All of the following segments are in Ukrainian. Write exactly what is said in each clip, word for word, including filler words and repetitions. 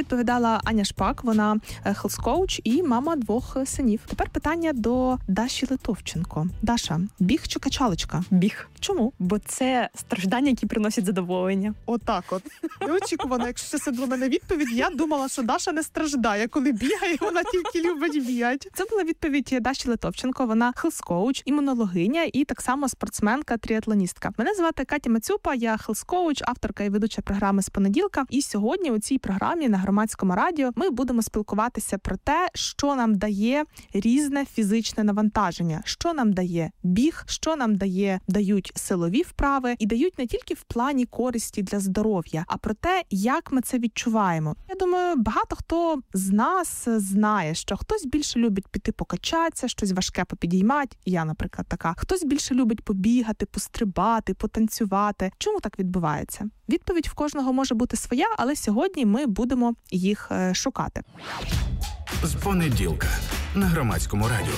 відповідала Аня Шпак, вона хелс-коуч і мама двох синів. Тепер питання до Даші Литовченко. Даша, біг чи качалочка? Біг. Чому? Бо це страждання, які приносять задоволення. Отак от. Неочікувано, якщо це для мене відповідь, я думала, що Даша не страждає, коли бігає, вона тільки любить бігати. Це була відповідь Даші Литовченко, вона хелс-коуч, імунологиня і так само спортсменка-тріатлоністка. Мене звати Катя Мацюпа, я хелс-коуч, авторка і ведуча програми «З понеділка». І сьогодні у цій програмі на Громадському радіо ми будемо спілкуватися про те, що нам дає різне фізичне навантаження, що нам дає біг, що нам дає, дають силові вправи і дають не тільки в плані користі для здоров'я, а про те, як ми це відчуваємо. Я думаю, багато хто з нас знає, що хтось більше любить піти покачатися, щось важке попідіймати, я, наприклад, така. Хтось більше любить побігати, пострибати, потанцювати. Чому так відбувається? Відповідь в кожного може бути своя, але сьогодні ми будемо їх шукати. З понеділка на Громадському радіо.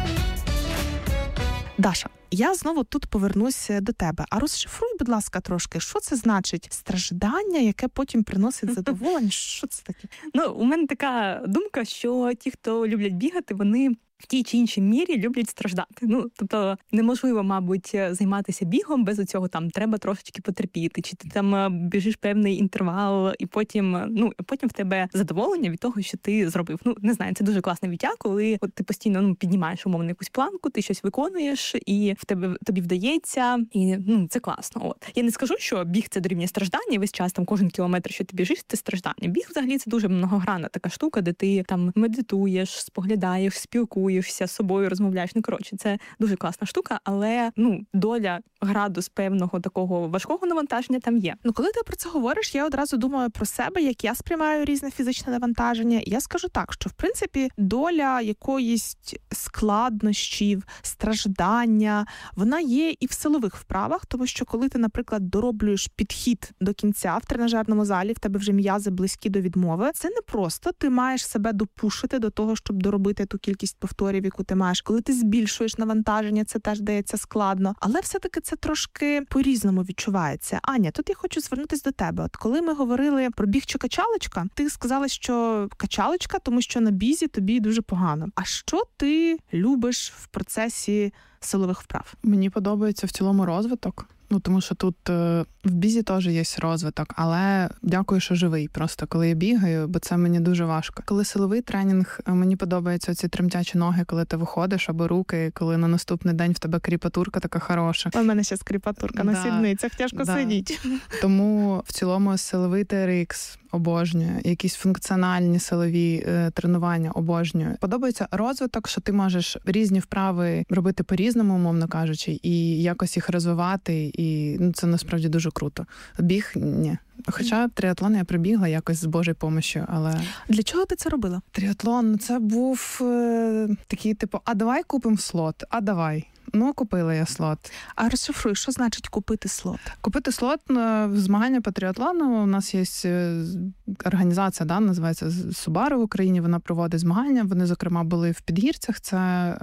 Даша, я знову тут повернусь до тебе. А розшифруй, будь ласка, трошки, що це значить страждання, яке потім приносить задоволення? Що це таке? Ну, у мене така думка, що ті, хто люблять бігати, вони в тій чи іншій мірі люблять страждати. Ну, тобто неможливо, мабуть, займатися бігом без цього там треба трошечки потерпіти, чи ти там біжиш певний інтервал, і потім, ну, потім в тебе задоволення від того, що ти зробив. Ну, не знаю, це дуже класне відчуття, коли от ти постійно ну, піднімаєш умовно якусь планку, ти щось виконуєш, і в тебе тобі вдається, і ну, це класно. От. Я не скажу, що біг це дорівнює страждання, весь час там кожен кілометр, що ти біжиш, це страждання. Біг взагалі це дуже многогранна така штука, де ти там медитуєш, споглядаєш, спілкуєшся з собою, розмовляєш. Ну, коротше, це дуже класна штука, але, ну, доля, градус певного такого важкого навантаження там є. Ну, коли ти про це говориш, я одразу думаю про себе, як я сприймаю різне фізичне навантаження. Я скажу так, що, в принципі, доля якоїсь складнощів, страждання, вона є і в силових вправах, тому що коли ти, наприклад, дороблюєш підхід до кінця в тренажерному залі, в тебе вже м'язи близькі до відмови, це не просто ти маєш себе допушити до того, щоб доробити ту кількість повторів, яку ти маєш. Коли ти збільшуєш навантаження, це теж дається складно. Але все-таки це трошки по-різному відчувається. Аня, тут я хочу звернутися до тебе. От коли ми говорили про біг чи качалочка, ти сказала, що качалочка, тому що на бізі тобі дуже погано. А що ти любиш в процесі силових вправ? Мені подобається в цілому розвиток. Ну, тому що тут е, в бізі теж є розвиток, але дякую, що живий. Просто коли я бігаю, бо це мені дуже важко. Коли силовий тренінг, мені подобаються ці тремтячі ноги, коли ти виходиш, або руки, коли на наступний день в тебе кріпатурка така хороша. У мене ще кріпатурка на да. сідницях, тяжко да. сидіти. Тому в цілому силовий Т Р Ікс обожнюю, якісь функціональні силові е, тренування обожнюю. Подобається розвиток, що ти можеш різні вправи робити по-різному, умовно кажучи, і якось їх розвивати, і ну, це насправді дуже круто. Біг – ні. Хоча триатлон я прибігла якось з Божою помощю, але... Для чого ти це робила? Триатлон – це був е, такий, типу, а давай купимо слот, а давай. Ну, купила я слот. А розшифруй, що значить купити слот? Купити слот в змагання по триатлону. У нас є організація, да, називається Subaru в Україні, вона проводить змагання. Вони, зокрема, були в Підгірцях, це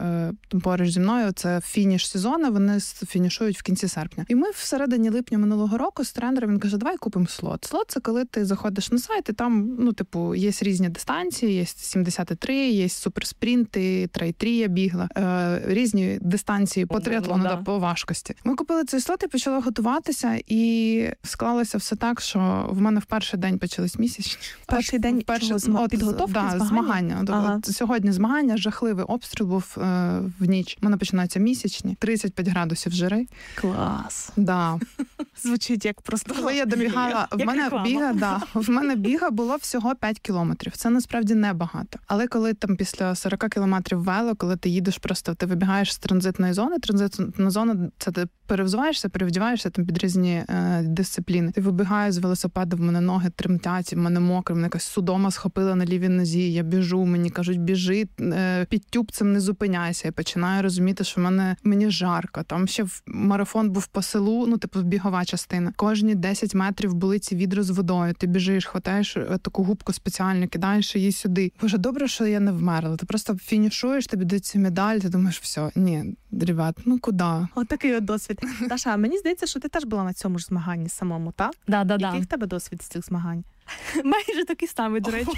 е, поруч зі мною, це фініш сезону, вони фінішують в кінці серпня. І ми всередині липня минулого року з тренером, він каже, давай купимо слот. Слот – це коли ти заходиш на сайт, і там, ну, типу, є різні дистанції, є сімдесят три, є суперспринти, трей-трі я бігла, е, різні дистанції по триатлону, да. по важкості. Ми купили цей слот і почали готуватися, і склалося все так, що в мене в перший день почались місячні. Перший день перший, чого? Підготовки, да, змагання? змагання. Ага. От, сьогодні змагання, жахливий обстріл був е, в ніч. У мене починаються місячні, тридцять п'ять градусів жири. Клас. Да. Звучить як просто... Коли я добігала, в мене реклама. біга, да, в мене біга було всього п'ять кілометрів. Це насправді небагато. Але коли там після сорок кілометрів вело, коли ти їдеш просто, ти вибігаєш з транзитної зони, транзитна зона, це ти перевзуваєшся, перевдіваєшся там під різні е, дисципліни. Ти вибігаєш з велосипеда, в мене ноги тремтять, в мене мокре, мене якась судома схопила на лівій нозі, я біжу, мені кажуть, біжи, е, під тюбцем не зупиняйся. Я починаю розуміти, що в мене, мені жарко. Там ще марафон був по селу, ну, типу, бігова частина. Кожні десять метрів були ці відра з водою. Ти біжиш, хватаєш таку губку спеціальну, кидаєш її сюди. Боже, добре, що я не вмерла. Ти просто фінішуєш, тобі дають цю медаль, ти думаєш, все, ні, ребят, ну куди? От такий от досвід. Даша, мені здається, що ти теж була на цьому ж змаганні самому, так? Да, да, да. Який в тебе досвід з цих змагань? Майже такий самий, до речі.